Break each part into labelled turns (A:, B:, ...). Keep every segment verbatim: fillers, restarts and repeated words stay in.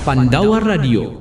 A: Pandawa Radio.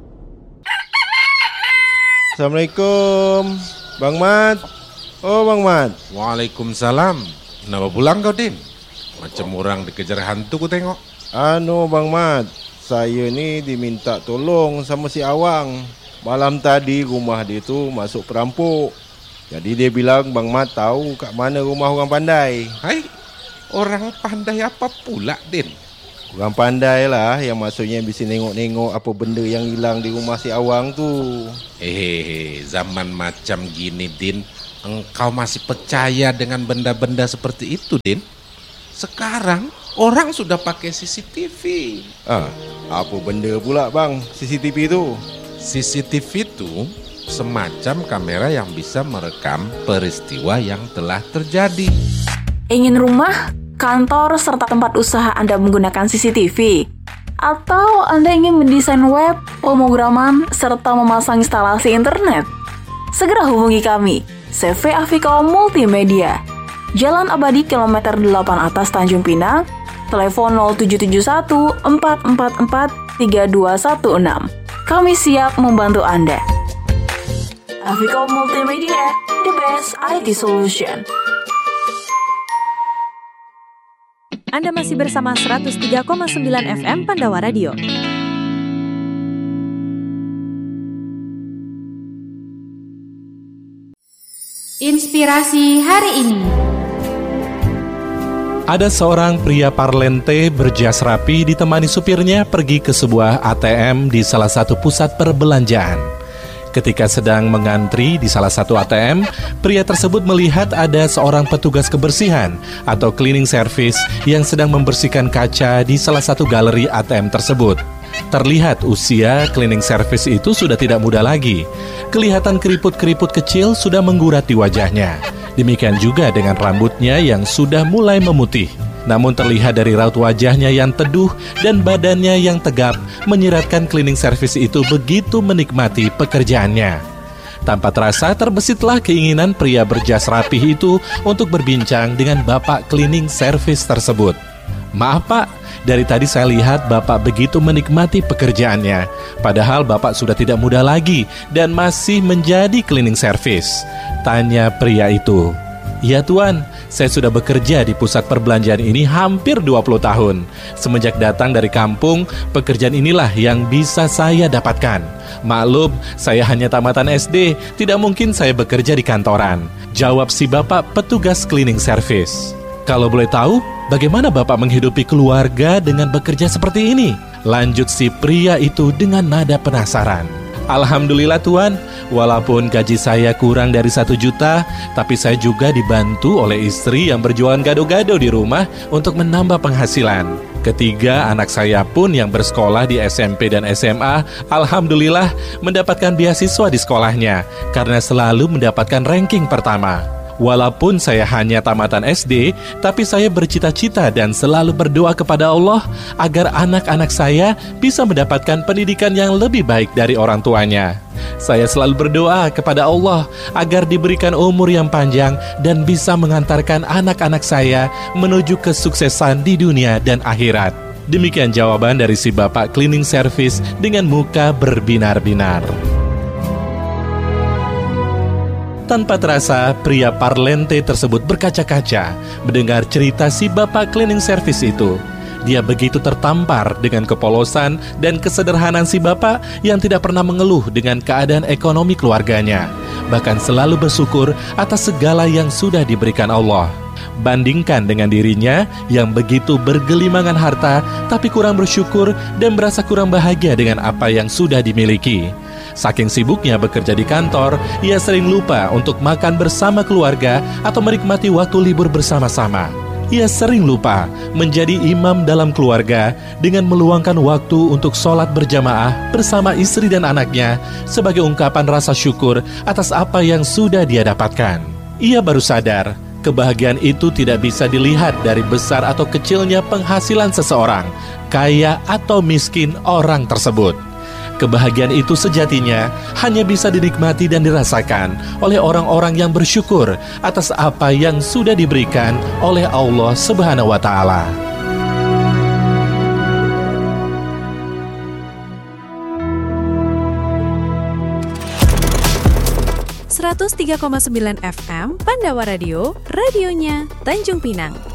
B: Assalamualaikum, Bang Mat. Oh, Bang Mat.
C: Waalaikumsalam. Kenapa pulang kau, Din? Macam orang dikejar hantu ku tengok.
B: Anu, Bang Mat, saya ni diminta tolong sama si Awang. Malam tadi rumah dia tu masuk perampok. Jadi dia bilang Bang Mat tahu kat mana rumah orang pandai.
C: Hai, orang pandai apa pula, Din?
B: Orang pandai lah, yang maksudnya bisa nengok-nengok apa benda yang hilang di rumah si Awang tu.
C: Hehehe, zaman macam gini, Din, engkau masih percaya dengan benda-benda seperti itu, Din? Sekarang orang sudah pakai C C T V.
B: Ah, apa benda pula bang C C T V tu?
C: C C T V itu semacam kamera yang bisa merekam peristiwa yang telah terjadi.
D: Ingin rumah, kantor, serta tempat usaha Anda menggunakan C C T V? Atau Anda ingin mendesain web, pemrograman, serta memasang instalasi internet? Segera hubungi kami, C V Afikom Multimedia, Jalan Abadi kilometer delapan atas Tanjung Pinang, telepon nol tujuh tujuh satu empat empat empat tiga dua satu enam. Kami siap membantu Anda. Afikom Multimedia, the best I T solution.
E: Anda masih bersama seratus tiga koma sembilan F M Pandawa Radio.
F: Inspirasi hari ini.
G: Ada seorang pria parlente berjas rapi ditemani supirnya pergi ke sebuah A T M di salah satu pusat perbelanjaan. Ketika sedang mengantri di salah satu A T M, pria tersebut melihat ada seorang petugas kebersihan atau cleaning service yang sedang membersihkan kaca di salah satu galeri A T M tersebut. Terlihat usia cleaning service itu sudah tidak muda lagi. Kelihatan keriput-keriput kecil sudah menggurat di wajahnya. Demikian juga dengan rambutnya yang sudah mulai memutih. Namun terlihat dari raut wajahnya yang teduh dan badannya yang tegap menyiratkan cleaning service itu begitu menikmati pekerjaannya. Tanpa terasa terbesitlah keinginan pria berjas rapih itu untuk berbincang dengan bapak cleaning service tersebut. Maaf Pak, dari tadi saya lihat Bapak begitu menikmati pekerjaannya. Padahal Bapak sudah tidak muda lagi dan masih menjadi cleaning service. Tanya pria itu. Ya Tuan, saya sudah bekerja di pusat perbelanjaan ini hampir dua puluh tahun. Semenjak datang dari kampung, pekerjaan inilah yang bisa saya dapatkan. Maklum, saya hanya tamatan S D, tidak mungkin saya bekerja di kantoran. Jawab si Bapak petugas cleaning service. Kalau boleh tahu, bagaimana Bapak menghidupi keluarga dengan bekerja seperti ini? Lanjut si pria itu dengan nada penasaran. Alhamdulillah Tuan, walaupun gaji saya kurang dari satu juta, tapi saya juga dibantu oleh istri yang berjualan gado-gado di rumah untuk menambah penghasilan. Ketiga anak saya pun yang bersekolah di S M P dan S M A, alhamdulillah mendapatkan beasiswa di sekolahnya karena selalu mendapatkan ranking pertama. Walaupun saya hanya tamatan S D, tapi saya bercita-cita dan selalu berdoa kepada Allah agar anak-anak saya bisa mendapatkan pendidikan yang lebih baik dari orang tuanya. Saya selalu berdoa kepada Allah agar diberikan umur yang panjang dan bisa mengantarkan anak-anak saya menuju kesuksesan di dunia dan akhirat. Demikian jawaban dari si bapak cleaning service dengan muka berbinar-binar. Tanpa terasa, pria parlente tersebut berkaca-kaca mendengar cerita si bapak cleaning service itu. Dia begitu tertampar dengan kepolosan dan kesederhanaan si bapak yang tidak pernah mengeluh dengan keadaan ekonomi keluarganya. Bahkan selalu bersyukur atas segala yang sudah diberikan Allah. Bandingkan dengan dirinya yang begitu bergelimangan harta tapi kurang bersyukur dan merasa kurang bahagia dengan apa yang sudah dimiliki. Saking sibuknya bekerja di kantor, ia sering lupa untuk makan bersama keluarga atau menikmati waktu libur bersama-sama. Ia sering lupa menjadi imam dalam keluarga dengan meluangkan waktu untuk sholat berjamaah bersama istri dan anaknya sebagai ungkapan rasa syukur atas apa yang sudah dia dapatkan. Ia baru sadar, kebahagiaan itu tidak bisa dilihat dari besar atau kecilnya penghasilan seseorang, kaya atau miskin orang tersebut. Kebahagiaan itu sejatinya hanya bisa dinikmati dan dirasakan oleh orang-orang yang bersyukur atas apa yang sudah diberikan oleh Allah Subhanahu wa Ta'ala.
E: seratus tiga koma sembilan F M Pandawa Radio, radionya Tanjung Pinang.